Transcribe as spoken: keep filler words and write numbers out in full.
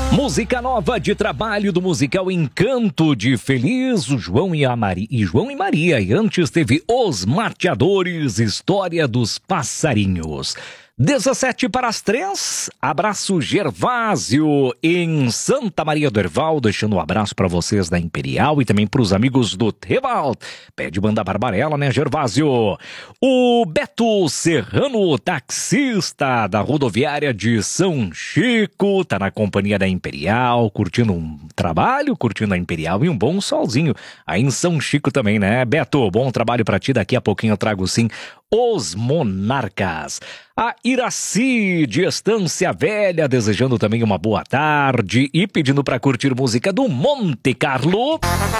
Música nova de trabalho do musical Encanto de Feliz, o João e a Maria, e João e Maria. E antes teve Os Mateadores, História dos Passarinhos. dezessete para as três, abraço Gervásio em Santa Maria do Herval, deixando um abraço para vocês da Imperial e também para os amigos do Tevald. Pede banda Barbarella, né, Gervásio? O Beto Serrano, taxista da rodoviária de São Chico, tá na companhia da Imperial, curtindo um trabalho, curtindo a Imperial e um bom solzinho aí em São Chico também, né, Beto? Bom trabalho para ti, daqui a pouquinho eu trago sim Os Monarcas. A Iraci de Estância Velha, desejando também uma boa tarde e pedindo para curtir música do Monte Carlo.